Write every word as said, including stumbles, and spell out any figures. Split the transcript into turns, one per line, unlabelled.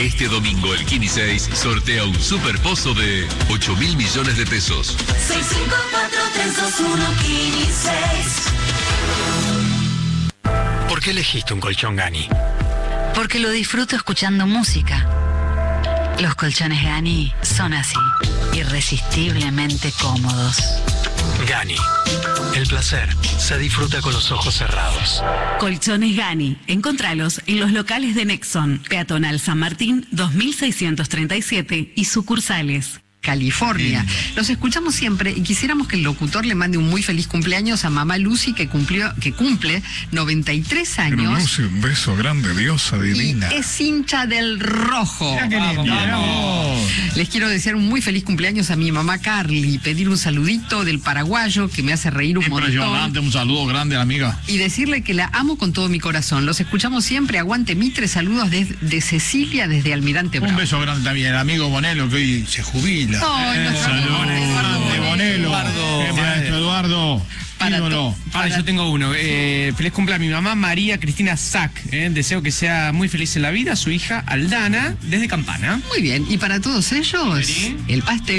Este domingo el Kini seis sortea un superpozo de ocho mil millones de pesos.
seis cinco cuatro tres dos uno Kini seis.
¿Por qué elegiste un colchón Gani?
Porque lo disfruto escuchando música. Los colchones Gani son así, irresistiblemente cómodos.
Gani. El placer se disfruta con los ojos cerrados.
Colchones Gani. Encontralos en los locales de Nexon, Peatonal San Martín dos mil seiscientos treinta y siete y sucursales.
California. Los escuchamos siempre y quisiéramos que el locutor le mande un muy feliz cumpleaños a mamá Lucy, que cumplió, que cumple noventa y tres años.
Pero Lucy, un beso grande, diosa divina.
Y es hincha del Rojo.
Mira qué lindo.
Vamos. Les quiero desear un muy feliz cumpleaños a mi mamá Carly, pedir un saludito del paraguayo que me hace reír un
Impresionante,
montón.
un saludo grande a la amiga.
Y decirle que la amo con todo mi corazón. Los escuchamos siempre. Aguante Mitre. Saludos de, de Cecilia desde Almirante Bravo.
Un beso grande también al amigo Bonelo, que hoy se jubila.
Ay,
Eh,
nuestro amigo
saludos,
Eduardo
grande Bonelo.
Eduardo.
Eh, maestro Eduardo.
Para
ídolo.
to-
Ahora yo tengo uno. Eh, feliz cumple a mi mamá María Cristina Sac. Eh. Deseo que sea muy feliz en la vida. Su hija Aldana, desde Campana.
Muy bien. Y para todos ellos,
¿Sí?
el pastel.